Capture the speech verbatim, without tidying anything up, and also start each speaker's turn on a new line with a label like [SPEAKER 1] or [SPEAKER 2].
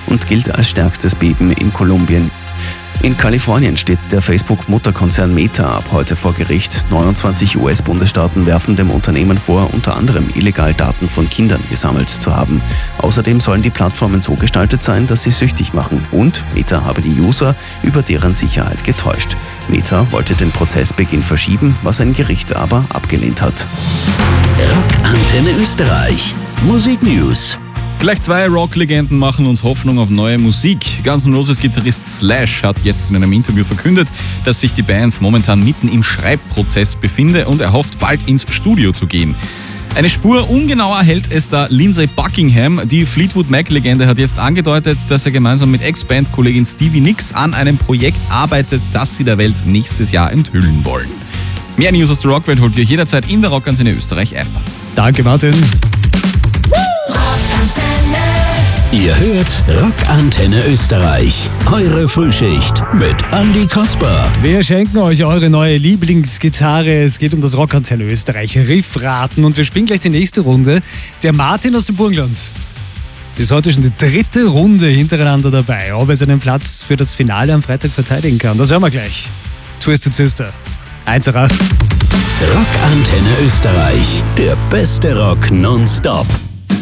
[SPEAKER 1] und gilt als stärkstes Beben in Kolumbien. In Kalifornien steht der Facebook-Mutterkonzern Meta ab heute vor Gericht. neunundzwanzig U S-Bundesstaaten werfen dem Unternehmen vor, unter anderem illegal Daten von Kindern gesammelt zu haben. Außerdem sollen die Plattformen so gestaltet sein, dass sie süchtig machen. Und Meta habe die User über deren Sicherheit getäuscht. Meta wollte den Prozessbeginn verschieben, was ein Gericht aber abgelehnt hat.
[SPEAKER 2] Rockantenne Österreich. Musik News.
[SPEAKER 3] Gleich zwei Rock-Legenden machen uns Hoffnung auf neue Musik. Guns N' Roses Gitarrist Slash hat jetzt in einem Interview verkündet, dass sich die Band momentan mitten im Schreibprozess befinde und er hofft, bald ins Studio zu gehen. Eine Spur ungenauer hält es da Lindsey Buckingham. Die Fleetwood Mac-Legende hat jetzt angedeutet, dass er gemeinsam mit Ex-Band-Kollegin Stevie Nicks an einem Projekt arbeitet, das sie der Welt nächstes Jahr enthüllen wollen. Mehr News aus der Rockwelt holt ihr jederzeit in der Rockantenne Österreich App.
[SPEAKER 4] Danke, Martin.
[SPEAKER 2] Ihr hört Rockantenne Österreich. Eure Frühschicht mit Andi Kasper.
[SPEAKER 4] Wir schenken euch eure neue Lieblingsgitarre. Es geht um das Rockantenne Österreich Riffraten und wir spielen gleich die nächste Runde. Der Martin aus dem Burgenland ist heute schon die dritte Runde hintereinander dabei. Ob er seinen Platz für das Finale am Freitag verteidigen kann, das hören wir gleich. Twisted Sister. Einzerer.
[SPEAKER 2] Rockantenne Österreich. Der beste Rock nonstop.